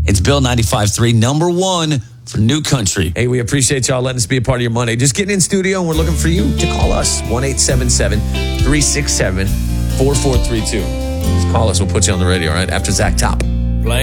It's Bill 95.3, number one for New Country. Hey, we appreciate y'all letting us be a part of your Monday. Just getting in studio, and we're looking for you to call us, 1-877-367-4432. Just call us. We'll put you on the radio, all right? After Zach Top.